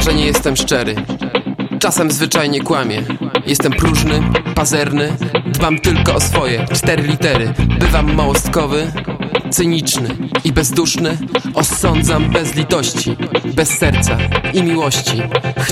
że nie jestem szczery. Czasem zwyczajnie kłamię. Jestem próżny, pazerny, dbam tylko o swoje 4 litery. Bywam małostkowy, cyniczny i bezduszny. Osądzam bez litości, bez serca i miłości.